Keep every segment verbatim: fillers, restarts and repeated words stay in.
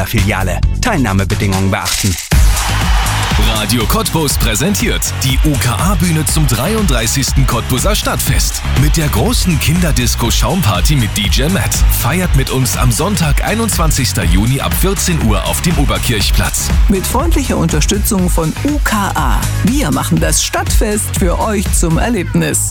Ihrer Filiale. Teilnahmebedingungen beachten. Radio Cottbus präsentiert die U K A-Bühne zum dreiunddreißigsten Cottbuser Stadtfest. Mit der großen Kinderdisco-Schaumparty mit D J Matt. Feiert mit uns am Sonntag, einundzwanzigsten Juni ab vierzehn Uhr auf dem Oberkirchplatz. Mit freundlicher Unterstützung von U K A. Wir machen das Stadtfest für euch zum Erlebnis.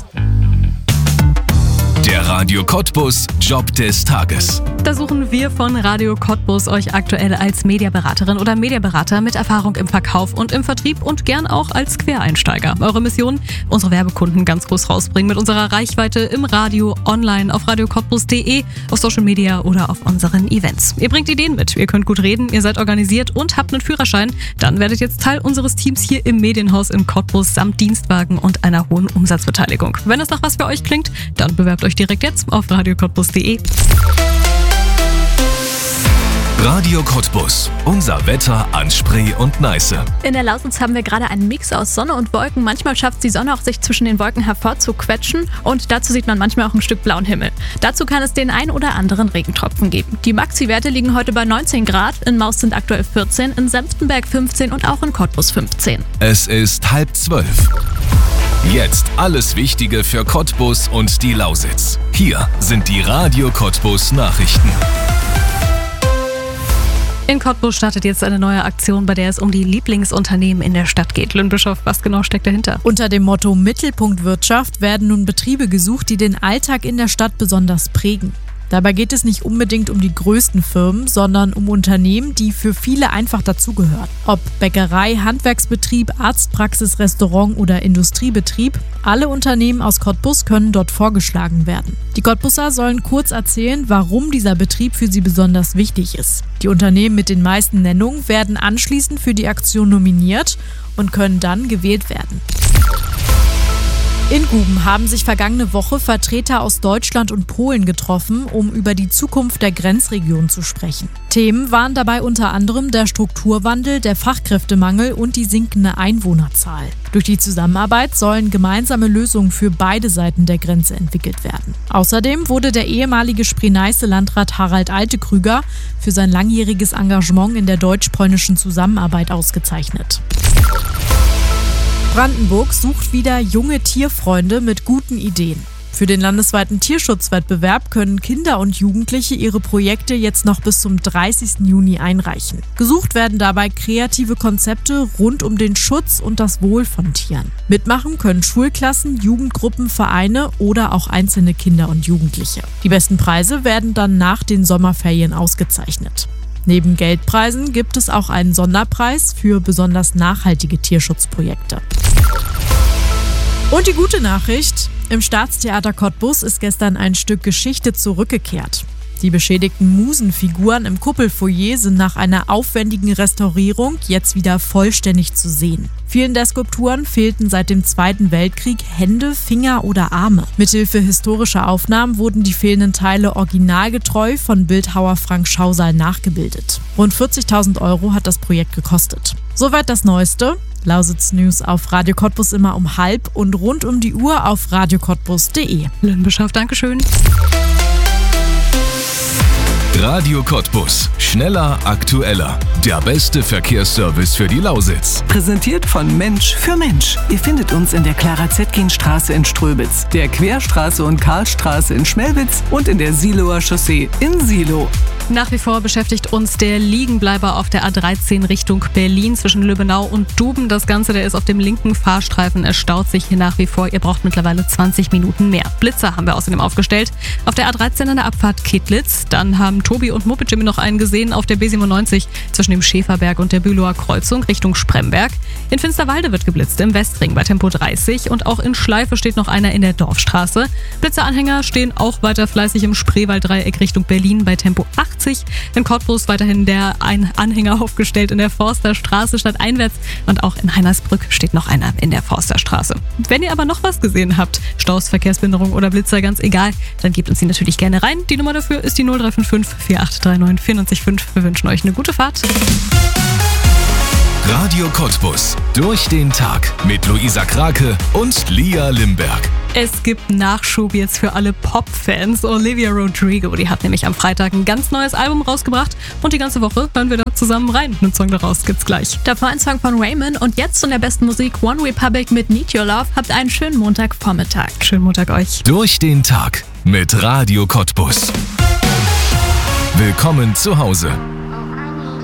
Der Radio Cottbus Job des Tages. Da suchen wir von Radio Cottbus euch aktuell als Mediaberaterin oder Mediaberater mit Erfahrung im Verkauf und im Vertrieb und gern auch als Quereinsteiger. Eure Mission? Unsere Werbekunden ganz groß rausbringen mit unserer Reichweite im Radio, online, auf radio cottbus punkt de, auf Social Media oder auf unseren Events. Ihr bringt Ideen mit, ihr könnt gut reden, ihr seid organisiert und habt einen Führerschein. Dann werdet jetzt Teil unseres Teams hier im Medienhaus in Cottbus samt Dienstwagen und einer hohen Umsatzbeteiligung. Wenn das nach was für euch klingt, dann bewerbt euch direkt jetzt auf radio cottbus punkt de. Radio Cottbus. Unser Wetter an Spree und Neiße. In der Lausitz haben wir gerade einen Mix aus Sonne und Wolken. Manchmal schafft es die Sonne auch, sich zwischen den Wolken hervorzuquetschen. Und dazu sieht man manchmal auch ein Stück blauen Himmel. Dazu kann es den ein oder anderen Regentropfen geben. Die Maxi-Werte liegen heute bei neunzehn Grad. In Maus sind aktuell vierzehn, in Senftenberg fünfzehn und auch in Cottbus fünfzehn. Es ist halb zwölf. Jetzt alles Wichtige für Cottbus und die Lausitz. Hier sind die Radio Cottbus Nachrichten. In Cottbus startet jetzt eine neue Aktion, bei der es um die Lieblingsunternehmen in der Stadt geht. Lynn Bischof, was genau steckt dahinter? Unter dem Motto Mittelpunkt Wirtschaft werden nun Betriebe gesucht, die den Alltag in der Stadt besonders prägen. Dabei geht es nicht unbedingt um die größten Firmen, sondern um Unternehmen, die für viele einfach dazugehören. Ob Bäckerei, Handwerksbetrieb, Arztpraxis, Restaurant oder Industriebetrieb, alle Unternehmen aus Cottbus können dort vorgeschlagen werden. Die Cottbuser sollen kurz erzählen, warum dieser Betrieb für sie besonders wichtig ist. Die Unternehmen mit den meisten Nennungen werden anschließend für die Aktion nominiert und können dann gewählt werden. In Guben haben sich vergangene Woche Vertreter aus Deutschland und Polen getroffen, um über die Zukunft der Grenzregion zu sprechen. Themen waren dabei unter anderem der Strukturwandel, der Fachkräftemangel und die sinkende Einwohnerzahl. Durch die Zusammenarbeit sollen gemeinsame Lösungen für beide Seiten der Grenze entwickelt werden. Außerdem wurde der ehemalige Spree-Neiße-Landrat Harald Altekrüger für sein langjähriges Engagement in der deutsch-polnischen Zusammenarbeit ausgezeichnet. Brandenburg sucht wieder junge Tierfreunde mit guten Ideen. Für den landesweiten Tierschutzwettbewerb können Kinder und Jugendliche ihre Projekte jetzt noch bis zum dreißigsten Juni einreichen. Gesucht werden dabei kreative Konzepte rund um den Schutz und das Wohl von Tieren. Mitmachen können Schulklassen, Jugendgruppen, Vereine oder auch einzelne Kinder und Jugendliche. Die besten Preise werden dann nach den Sommerferien ausgezeichnet. Neben Geldpreisen gibt es auch einen Sonderpreis für besonders nachhaltige Tierschutzprojekte. Und die gute Nachricht: Im Staatstheater Cottbus ist gestern ein Stück Geschichte zurückgekehrt. Die beschädigten Musenfiguren im Kuppelfoyer sind nach einer aufwendigen Restaurierung jetzt wieder vollständig zu sehen. Vielen der Skulpturen fehlten seit dem Zweiten Weltkrieg Hände, Finger oder Arme. Mithilfe historischer Aufnahmen wurden die fehlenden Teile originalgetreu von Bildhauer Frank Schausal nachgebildet. Rund vierzigtausend Euro hat das Projekt gekostet. Soweit das Neueste. Lausitz News auf Radio Cottbus immer um halb und rund um die Uhr auf radio cottbus punkt de. Lynn Bischof, Dankeschön. Radio Cottbus. Schneller, aktueller. Der beste Verkehrsservice für die Lausitz. Präsentiert von Mensch für Mensch. Ihr findet uns in der Clara-Zetkin-Straße in Ströbitz, der Querstraße und Karlstraße in Schmelwitz und in der Siloer Chaussee in Silo. Nach wie vor beschäftigt uns der Liegenbleiber auf der A dreizehn Richtung Berlin zwischen Lübbenau und Duben. Das Ganze, der ist auf dem linken Fahrstreifen. Es staut sich hier nach wie vor. Ihr braucht mittlerweile zwanzig Minuten mehr. Blitzer haben wir außerdem aufgestellt. Auf der A dreizehn an der Abfahrt Kittlitz. Dann haben Tobi und Muppet Jimmy noch einen gesehen auf der B siebenundneunzig zwischen dem Schäferberg und der Bülower Kreuzung Richtung Spremberg. In Finsterwalde wird geblitzt im Westring bei Tempo dreißig und auch in Schleife steht noch einer in der Dorfstraße. Blitzeranhänger stehen auch weiter fleißig im Spreewalddreieck Richtung Berlin bei Tempo achtzig. In Cottbus weiterhin der ein Anhänger aufgestellt in der Forsterstraße stadteinwärts und auch in Heinersbrück steht noch einer in der Forsterstraße. Wenn ihr aber noch was gesehen habt, Staus, Verkehrsbehinderung oder Blitzer, ganz egal, dann gebt uns die natürlich gerne rein. Die Nummer dafür ist die null drei fünf fünf vier acht drei neun vier neun fünf. Wir wünschen euch eine gute Fahrt. Radio Cottbus. Durch den Tag mit Luisa Krake und Lia Limberg. Es gibt Nachschub jetzt für alle Pop-Fans. Olivia Rodrigo, die hat nämlich am Freitag ein ganz neues Album rausgebracht und die ganze Woche hören wir da zusammen rein. Einen Song daraus gibt's gleich. Davor ein Song von Raymond und jetzt zu der besten Musik One Republic mit Need Your Love. Habt einen schönen Montagvormittag. Schönen Montag euch. Durch den Tag mit Radio Cottbus. Willkommen zu Hause.